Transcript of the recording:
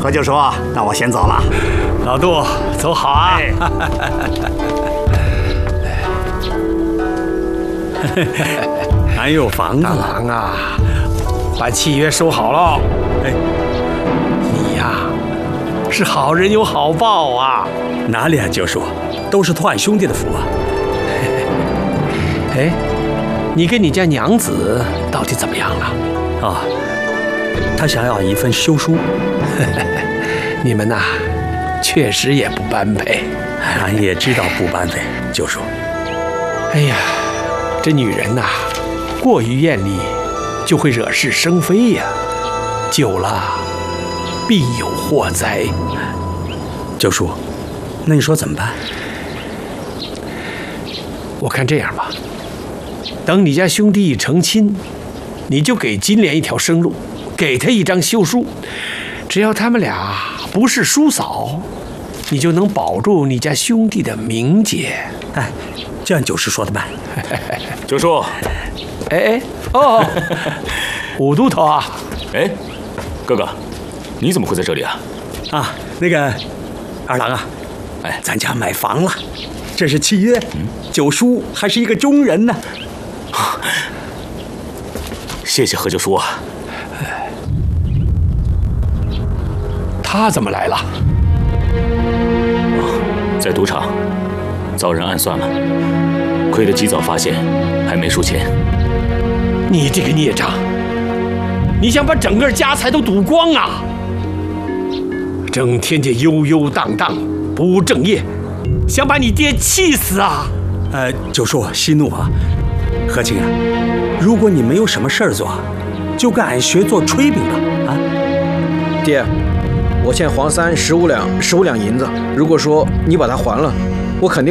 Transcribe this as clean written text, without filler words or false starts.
何九叔，那我先走了。 老杜，走好啊！ 俺有房子大了。 郎啊，把契约收好了。 哎， 你呀，是好人有好报啊！ 哪里啊，九叔，都是托俺兄弟的福啊。 哎，你跟你家娘子到底怎么样了？ 啊，他想要一份休书。 你们呐，确实也不般配。 俺也知道不般配，九叔。 哎呀，这女人呐，过于艳丽，就会惹是生非呀，久了必有祸灾。 九叔，那你说怎么办？ 我看这样吧，等你家兄弟一成亲，你就给金莲一条生路，给他一张休书，只要他们俩不是叔嫂，你就能保住你家兄弟的名节。 哎，这样九叔说的慢。 九叔， 哦，武都头啊， 哎，哥哥，你怎么会在这里啊？ 啊，那个二郎啊， 哎， 咱家买房了，这是契约。九叔还是一个中人呢。 谢谢何九叔啊。 他怎么来了？ 在赌场遭人暗算了，亏得及早发现，还没输钱。 你这个孽障，你想把整个家财都赌光啊！整天就悠悠荡荡，不务正业，想把你爹气死啊！ 九叔息怒啊，何清啊，如果你没有什么事儿做，就跟俺学做炊饼吧。啊， 爹，我欠黄三15两银子，如果说你把它还了，我肯定